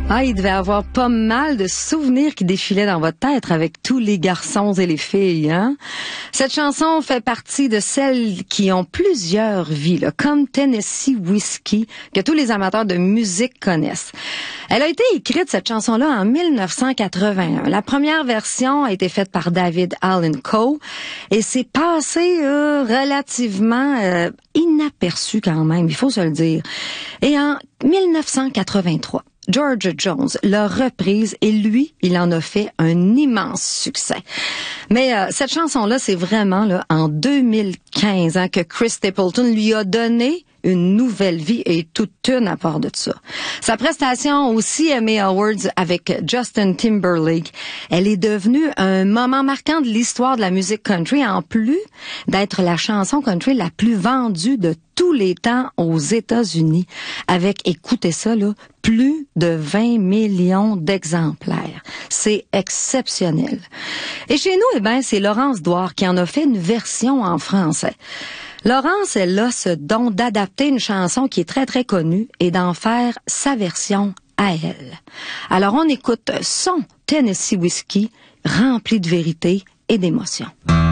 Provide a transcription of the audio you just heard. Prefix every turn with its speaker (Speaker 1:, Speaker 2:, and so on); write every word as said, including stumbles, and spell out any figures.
Speaker 1: Ah, il devait avoir pas mal de souvenirs qui défilaient dans votre tête avec tous les garçons et les filles, hein? Cette chanson fait partie de celles qui ont plusieurs vies, là, comme Tennessee Whiskey, que tous les amateurs de musique connaissent. Elle a été écrite, cette chanson-là, en mille neuf cent quatre-vingt-un. La première version a été faite par David Allan Coe et c'est passé euh, relativement euh, inaperçu quand même, il faut se le dire. Et en mille neuf cent quatre-vingt-trois, George Jones l'a reprise et lui, il en a fait un immense succès. Mais euh, cette chanson-là, c'est vraiment là en deux mille quinze hein, que Chris Stapleton lui a donné une nouvelle vie et toute une à part de ça. Sa prestation au C M A Awards avec Justin Timberlake, elle est devenue un moment marquant de l'histoire de la musique country, en plus d'être la chanson country la plus vendue de tous les temps aux États-Unis, avec, écoutez ça, là, plus de vingt millions d'exemplaires. C'est exceptionnel. Et chez nous, eh ben, c'est Laurence Douard qui en a fait une version en français. Laurence, elle a ce don d'adapter une chanson qui est très, très connue et d'en faire sa version à elle. Alors, on écoute son Tennessee Whiskey rempli de vérité et d'émotion.